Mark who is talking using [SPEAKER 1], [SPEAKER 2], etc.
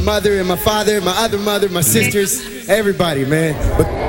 [SPEAKER 1] mother and my father, my other mother, my sisters, everybody, man. But